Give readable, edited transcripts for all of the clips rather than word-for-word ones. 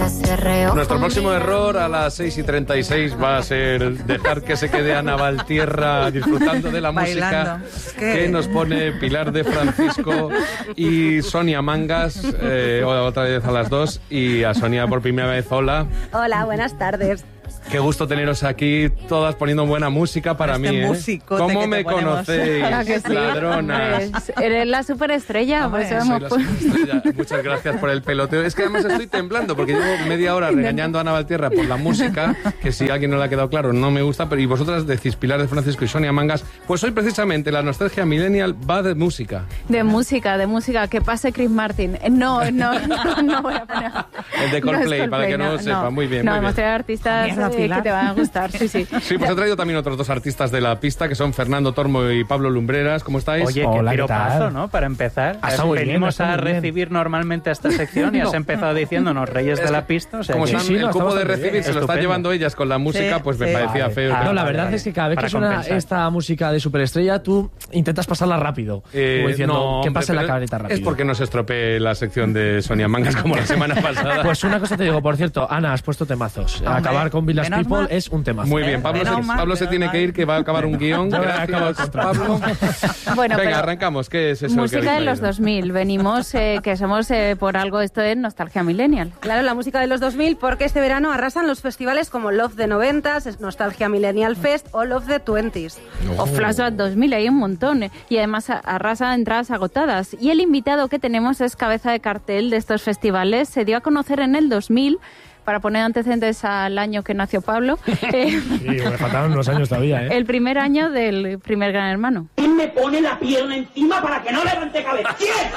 Nuestro próximo error a las 6:36 va a ser dejar que se quede Ana Valtierra disfrutando de la música que nos pone Pilar de Francisco y Sonia Mangas, otra vez a las 2, y a Sonia por primera vez. Hola. Hola, buenas tardes. Qué gusto teneros aquí, todas poniendo buena música para mí, ¿eh? ¿Cómo me conocéis, sí, ladronas? Eres la superestrella, pues Soy la superestrella. Muchas gracias por el peloteo. Es que además estoy temblando porque llevo media hora regañando a Ana Valtierra por la música, que si a alguien no le ha quedado claro, no me gusta, pero y vosotras decís Pilar de Francisco y Sonia Mangas, pues hoy precisamente la nostalgia millennial va de música. De música, que pase Chris Martin. No voy a poner. El de Coldplay, para que no lo sepa. Muy bien, muy bien. Hemos traído artistas que te van a gustar, sí. Sí, pues he traído también otros dos artistas de la pista, que son Fernando Tormo y Pablo Lumbreras. ¿Cómo estáis? Oye, hola, qué piropazo, ¿no? Para empezar. Venimos a recibir normalmente a esta sección y has empezado diciéndonos Reyes de la Pista. O sea, como que están, el cupo de recibir se lo están llevando ellas con la música, pues me parecía feo. No, la verdad es que cada vez que suena esta música de superestrella, tú intentas pasarla rápido. Como diciendo, que pase la cabreta rápido. Es porque no se estropee la sección de Sonia Mangas como la semana pasada. Pues una cosa te digo, por cierto, Ana, has puesto temazos. Acabar con Village People es un temazo. Muy bien, Pablo se tiene que ir, que va a acabar un guión. Gracias, Pablo. Bueno, venga, arrancamos. ¿Qué es eso? Música de los 2000. Venimos, que somos por algo esto es nostalgia millennial. Claro, la música de los 2000, porque este verano arrasan los festivales como Love the 90s, Nostalgia Millennial Fest o Love the 20s. O Flashback 2000, hay un montón. Y además arrasa entradas agotadas. Y el invitado que tenemos es cabeza de cartel de estos festivales. Se dio a conocer en el 2000... para poner antecedentes al año que nació Pablo. Sí, me faltaban unos años todavía, ¿eh? El primer año del primer Gran Hermano. ¿Quién me pone la pierna encima para que no levante cabeza?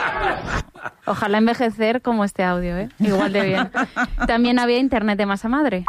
Ojalá envejecer como este audio, ¿eh? Igual de bien. También había internet de masa madre.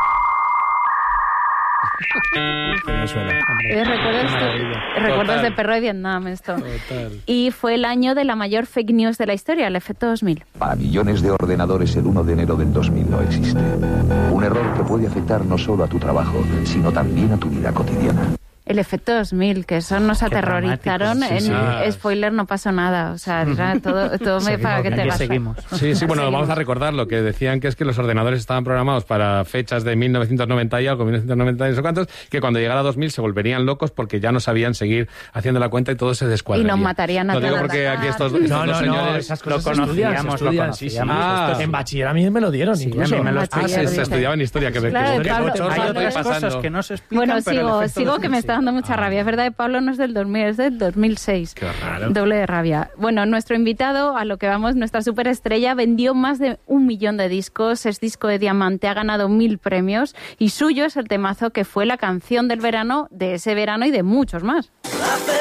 Recuerdos de perro de Vietnam, esto. Total. Y fue el año de la mayor fake news de la historia, el efecto 2000. Para millones de ordenadores el 1 de enero del 2000 no existe. Un error que puede afectar no solo a tu trabajo, sino también a tu vida cotidiana. El efecto 2000, que eso nos aterrorizaron. Spoiler, no pasó nada. O sea, era todo me para que te vas. Sí, bueno, vamos a recordar lo que decían, que es que los ordenadores estaban programados para fechas de 1990 y algo, 1990 y no sé cuántos, que cuando llegara 2000 se volverían locos porque ya no sabían seguir haciendo la cuenta y todo se descuadraría. Y nos matarían a todos. Lo digo porque aquí estos dos señores... esas cosas lo conocíamos. Sí. En bachiller a mí me lo dieron, incluso. Se estudiaba en historia, que hay otras cosas que no se explican. Bueno, sigo que me está dando mucha rabia. Es verdad que Pablo no es del 2000, es del 2006. Qué raro. Doble de rabia. Bueno, nuestro invitado, a lo que vamos, nuestra superestrella, vendió más de 1 millón de discos, es disco de diamante, ha ganado 1000 premios y suyo es el temazo que fue la canción del verano, de ese verano y de muchos más.